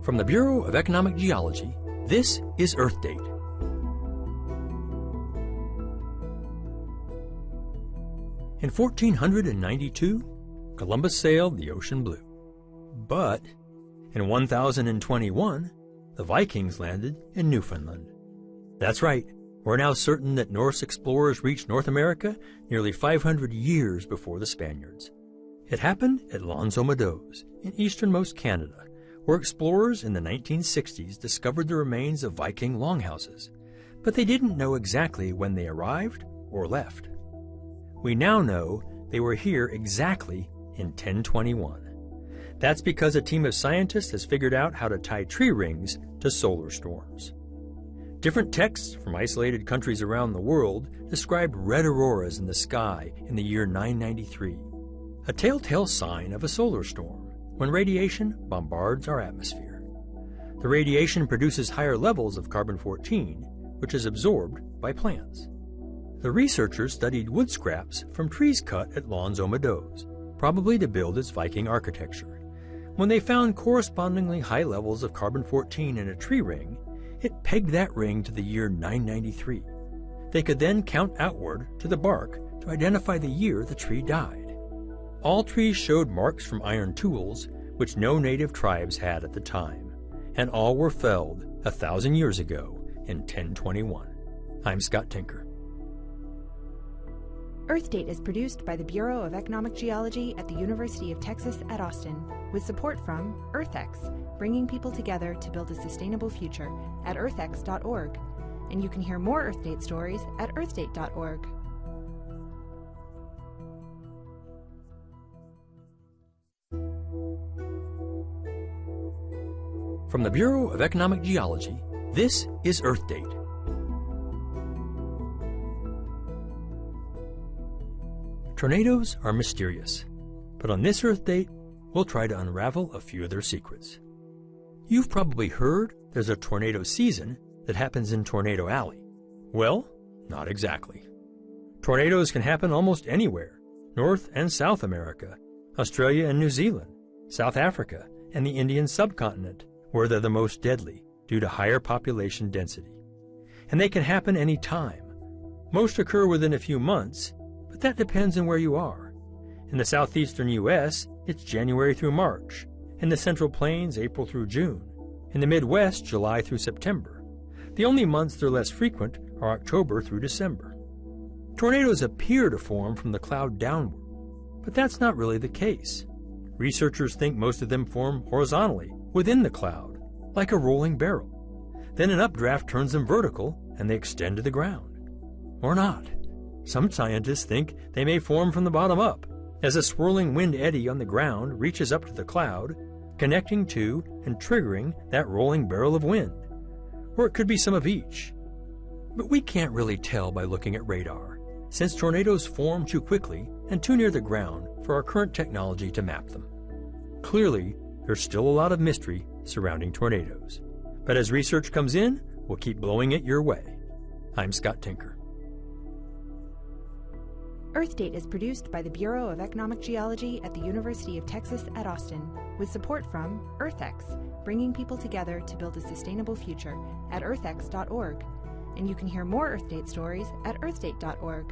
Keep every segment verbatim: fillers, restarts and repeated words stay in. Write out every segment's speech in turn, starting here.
From the Bureau of Economic Geology, this is Earth Date. In fourteen ninety-two, Columbus sailed the ocean blue. But in one thousand twenty-one, the Vikings landed in Newfoundland. That's right, we're now certain that Norse explorers reached North America nearly five hundred years before the Spaniards. It happened at L'Anse aux Meadows in easternmost Canada, where explorers in the nineteen sixties discovered the remains of Viking longhouses, but they didn't know exactly when they arrived or left. We now know they were here exactly in ten twenty-one. That's because a team of scientists has figured out how to tie tree rings to solar storms. Different texts from isolated countries around the world describe red auroras in the sky in the year nine ninety-three, a telltale sign of a solar storm when radiation bombards our atmosphere. The radiation produces higher levels of carbon fourteen, which is absorbed by plants. The researchers studied wood scraps from trees cut at L'Anse aux Meadows, probably to build its Viking architecture. When they found correspondingly high levels of carbon fourteen in a tree ring, it pegged that ring to the year nine ninety-three. They could then count outward to the bark to identify the year the tree died. All trees showed marks from iron tools, which no native tribes had at the time, and all were felled a thousand years ago in ten twenty-one. I'm Scott Tinker. Earth Date is produced by the Bureau of Economic Geology at the University of Texas at Austin, with support from EarthX, bringing people together to build a sustainable future at earth x dot org. And you can hear more Earth Date stories at earth date dot org. From the Bureau of Economic Geology, this is Earth Date. Tornadoes are mysterious, but on this Earth Date, we'll try to unravel a few of their secrets. You've probably heard there's a tornado season that happens in Tornado Alley. Well, not exactly. Tornadoes can happen almost anywhere, North and South America, Australia and New Zealand, South Africa, and the Indian subcontinent, where they're the most deadly due to higher population density. And they can happen any time. Most occur within a few months, but that depends on where you are. In the southeastern U S, it's January through March. In the Central Plains, April through June. In the Midwest, July through September. The only months they're less frequent are October through December. Tornadoes appear to form from the cloud downward, but that's not really the case. Researchers think most of them form horizontally within the cloud, like a rolling barrel. Then an updraft turns them vertical and they extend to the ground. Or not. Some scientists think they may form from the bottom up, as a swirling wind eddy on the ground reaches up to the cloud, connecting to and triggering that rolling barrel of wind. Or it could be some of each. But we can't really tell by looking at radar, since tornadoes form too quickly and too near the ground for our current technology to map them. Clearly, there's still a lot of mystery surrounding tornadoes. But as research comes in, we'll keep blowing it your way. I'm Scott Tinker. Earth Date is produced by the Bureau of Economic Geology at the University of Texas at Austin, with support from EarthX, bringing people together to build a sustainable future at earth x dot org. And you can hear more Earth Date stories at earth date dot org.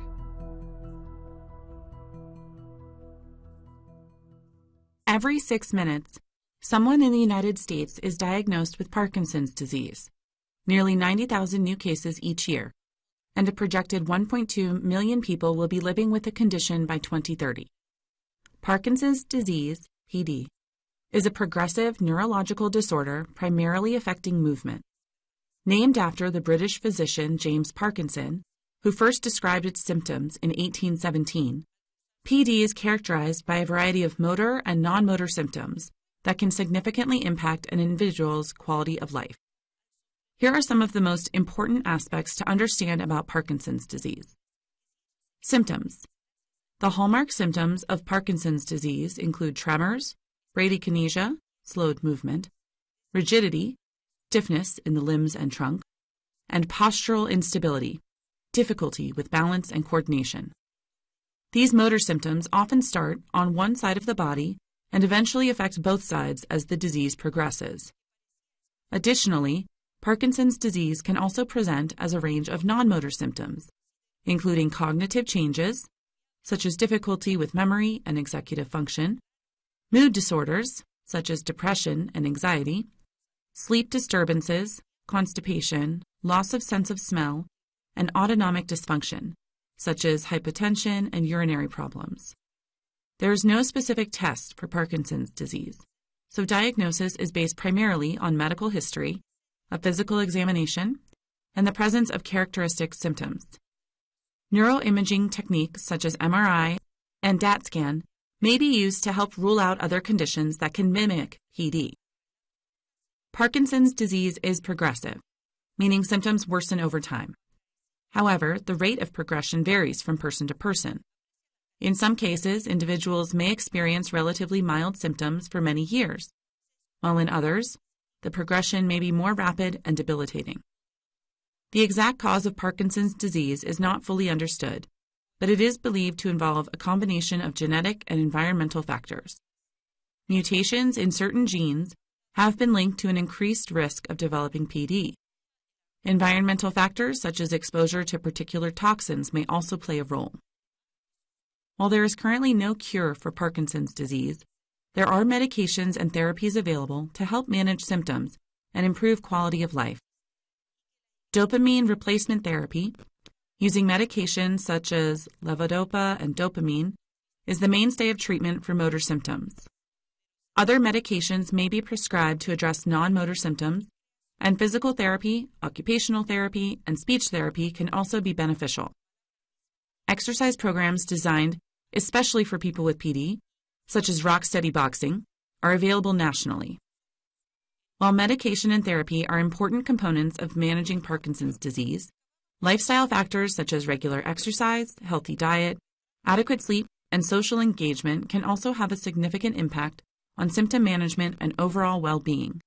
Every six minutes, someone in the United States is diagnosed with Parkinson's disease. Nearly ninety thousand new cases each year, and a projected one point two million people will be living with the condition by twenty thirty. Parkinson's disease, P D, is a progressive neurological disorder primarily affecting movement. Named after the British physician James Parkinson, who first described its symptoms in eighteen seventeen, P D is characterized by a variety of motor and non-motor symptoms that can significantly impact an individual's quality of life. Here are some of the most important aspects to understand about Parkinson's disease. Symptoms. The hallmark symptoms of Parkinson's disease include tremors, bradykinesia, slowed movement, rigidity, stiffness in the limbs and trunk, and postural instability, difficulty with balance and coordination. These motor symptoms often start on one side of the body and eventually affect both sides as the disease progresses. Additionally, Parkinson's disease can also present as a range of non-motor symptoms, including cognitive changes, such as difficulty with memory and executive function, mood disorders, such as depression and anxiety, sleep disturbances, constipation, loss of sense of smell, and autonomic dysfunction, such as hypotension and urinary problems. There is no specific test for Parkinson's disease, so diagnosis is based primarily on medical history, a physical examination, and the presence of characteristic symptoms. Neuroimaging techniques such as M R I and D A T scan may be used to help rule out other conditions that can mimic P D. Parkinson's disease is progressive, meaning symptoms worsen over time. However, the rate of progression varies from person to person. In some cases, individuals may experience relatively mild symptoms for many years, while in others, the progression may be more rapid and debilitating. The exact cause of Parkinson's disease is not fully understood, but it is believed to involve a combination of genetic and environmental factors. Mutations in certain genes have been linked to an increased risk of developing P D. Environmental factors such as exposure to particular toxins may also play a role. While there is currently no cure for Parkinson's disease, there are medications and therapies available to help manage symptoms and improve quality of life. Dopamine replacement therapy, using medications such as levodopa and dopamine, is the mainstay of treatment for motor symptoms. Other medications may be prescribed to address non-motor symptoms, and physical therapy, occupational therapy, and speech therapy can also be beneficial. Exercise programs designed especially for people with P D, such as Rocksteady Boxing, are available nationally. While medication and therapy are important components of managing Parkinson's disease, lifestyle factors such as regular exercise, healthy diet, adequate sleep, and social engagement can also have a significant impact on symptom management and overall well-being.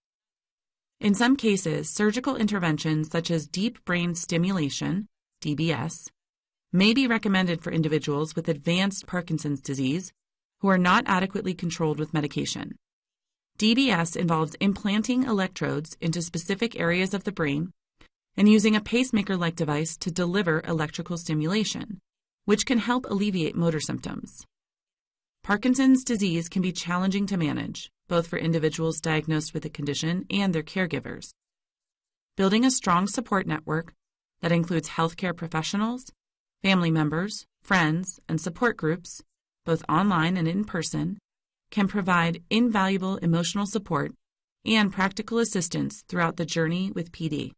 In some cases, surgical interventions such as deep brain stimulation, D B S, may be recommended for individuals with advanced Parkinson's disease who are not adequately controlled with medication. D B S involves implanting electrodes into specific areas of the brain and using a pacemaker-like device to deliver electrical stimulation, which can help alleviate motor symptoms. Parkinson's disease can be challenging to manage, both for individuals diagnosed with the condition and their caregivers. Building a strong support network that includes healthcare professionals, family members, friends, and support groups, both online and in person, can provide invaluable emotional support and practical assistance throughout the journey with P D.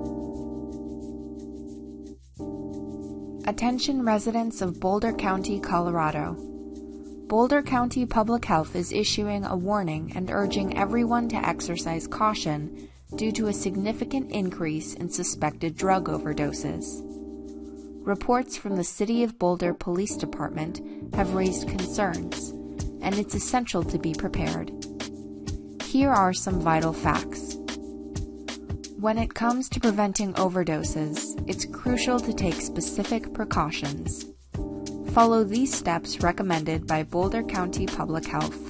Attention residents of Boulder County, Colorado. Boulder County Public Health is issuing a warning and urging everyone to exercise caution due to a significant increase in suspected drug overdoses. Reports from the City of Boulder Police Department have raised concerns, and it's essential to be prepared. Here are some vital facts. When it comes to preventing overdoses, it's crucial to take specific precautions. Follow these steps recommended by Boulder County Public Health.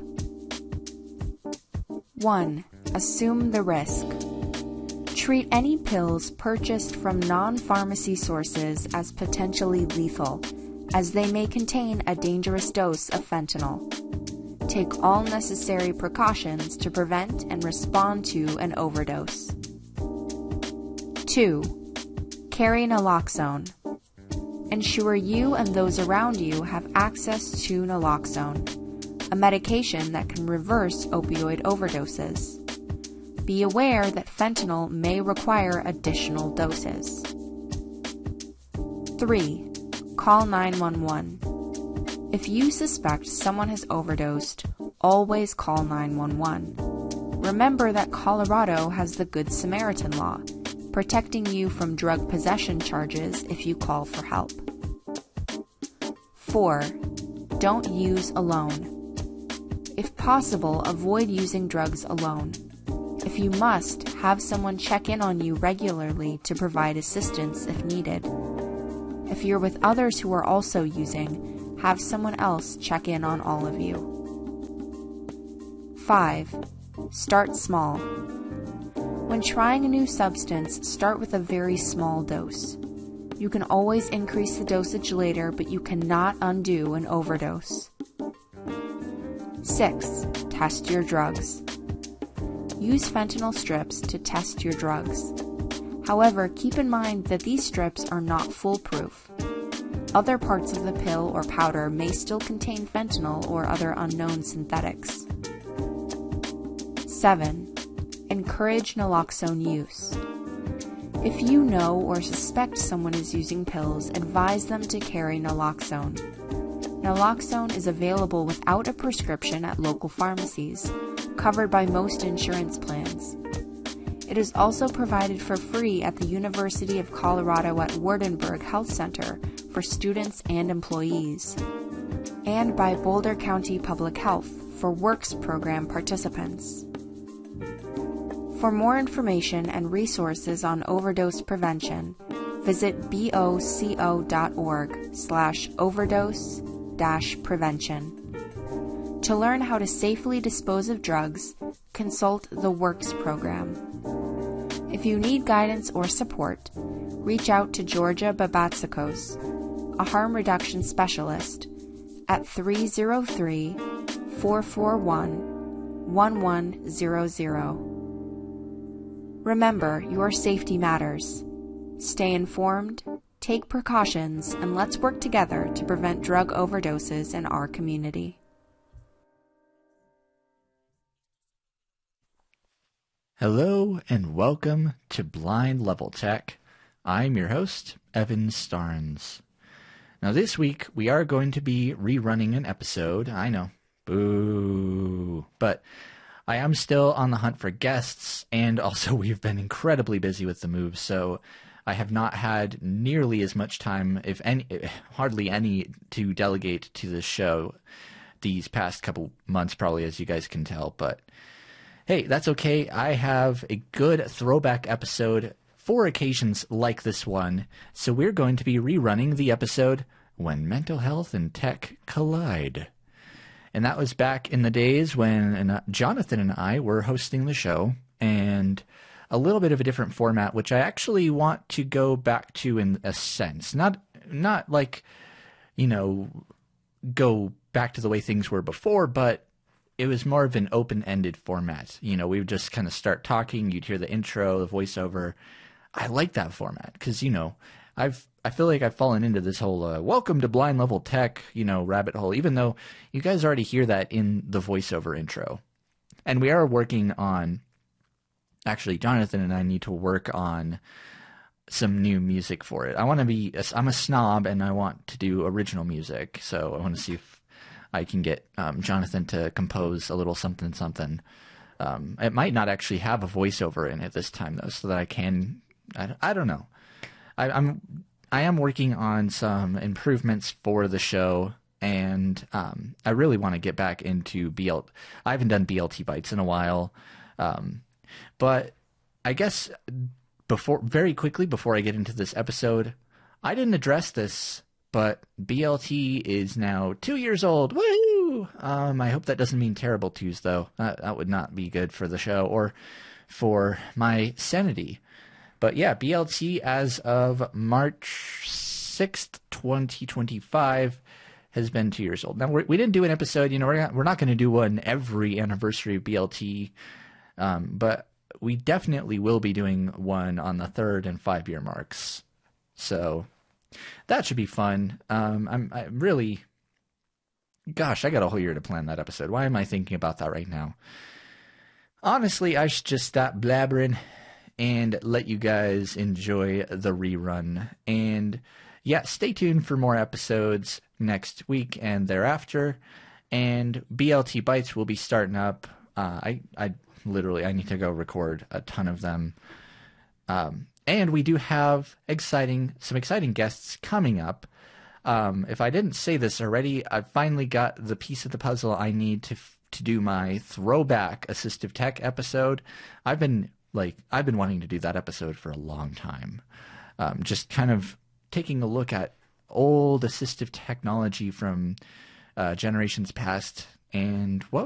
one. Assume the risk. Treat any pills purchased from non-pharmacy sources as potentially lethal, as they may contain a dangerous dose of fentanyl. Take all necessary precautions to prevent and respond to an overdose. two. Carry naloxone. Ensure you and those around you have access to naloxone, a medication that can reverse opioid overdoses. Be aware that fentanyl may require additional doses. three. Call nine one one. If you suspect someone has overdosed, always call nine one one. Remember that Colorado has the Good Samaritan law, protecting you from drug possession charges if you call for help. four. Don't use alone. If possible, avoid using drugs alone. If you must, have someone check in on you regularly to provide assistance if needed. If you're with others who are also using, have someone else check in on all of you. five. Start small. When trying a new substance, start with a very small dose. You can always increase the dosage later, but you cannot undo an overdose. six. Test your drugs. Use fentanyl strips to test your drugs. However, keep in mind that these strips are not foolproof. Other parts of the pill or powder may still contain fentanyl or other unknown synthetics. seven. Encourage naloxone use. If you know or suspect someone is using pills, advise them to carry naloxone. Naloxone is available without a prescription at local pharmacies, covered by most insurance plans. It is also provided for free at the University of Colorado at Wardenburg Health Center for students and employees, and by Boulder County Public Health for Works program participants. For more information and resources on overdose prevention, visit boco.org slash overdose dash prevention. To learn how to safely dispose of drugs, consult the Works program. If you need guidance or support, reach out to Georgia Babatsakos, a harm reduction specialist, at three oh three, four four one, one one zero zero. Remember, your safety matters. Stay informed, take precautions, and let's work together to prevent drug overdoses in our community. Hello and welcome to Blind Level Tech. I'm your host, Evan Starnes. Now this week we are going to be rerunning an episode. I know, boo, but I am still on the hunt for guests, and also we've been incredibly busy with the move, so I have not had nearly as much time, if any, hardly any, to delegate to the show these past couple months, probably, as you guys can tell, but hey, that's okay. I have a good throwback episode for occasions like this one, so we're going to be rerunning the episode When Mental Health and Tech Collide. And that was back in the days when uh, Jonathan and I were hosting the show, and a little bit of a different format, which I actually want to go back to in a sense. Not, not like, you know, go back to the way things were before, but it was more of an open-ended format. You know, we would just kind of start talking. You'd hear the intro, the voiceover. I like that format because, you know, I've I feel like I've fallen into this whole uh, welcome to Blind Level Tech, you know, rabbit hole, even though you guys already hear that in the voiceover intro. And we are working on, actually, Jonathan and I need to work on some new music for it. I want to be, I'm a snob and I want to do original music. So I want to see if I can get um, Jonathan to compose a little something something. Um, it might not actually have a voiceover in it this time, though, so that I can, I, I don't know. I, I'm I am working on some improvements for the show, and um, I really want to get back into B L T. I haven't done B L T Bytes in a while, um, but I guess before, very quickly before I get into this episode, I didn't address this, but B L T is now two years old. Woo! Um, I hope that doesn't mean terrible twos, though. That, that would not be good for the show or for my sanity. But yeah, B L T as of March sixth, twenty twenty-five has been two years old. Now, we're, we didn't do an episode. You know, we're not, we're not going to do one every anniversary of B L T, um, but we definitely will be doing one on the third and five-year marks. So that should be fun. Um, I'm, I'm really, gosh, I got a whole year to plan that episode. Why am I thinking about that right now? Honestly, I should just stop blabbering and let you guys enjoy the rerun. And yeah, stay tuned for more episodes next week and thereafter. And B L T Bytes will be starting up. Uh, I, I literally, I need to go record a ton of them. Um, and we do have exciting, some exciting guests coming up. Um, if I didn't say this already, I finally got the piece of the puzzle I need to to do my throwback assistive tech episode. I've been like I've been wanting to do that episode for a long time. Um, just kind of taking a look at old assistive technology from uh, generations past and what